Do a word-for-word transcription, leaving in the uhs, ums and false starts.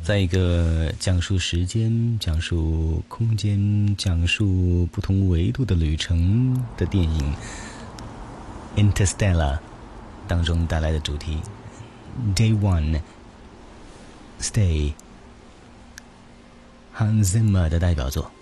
在一个讲述时间、讲述空间、讲述不同维度的旅程的电影《Interstellar》当中带来的主题 Day One Stay， Hans Zimmer 的代表作。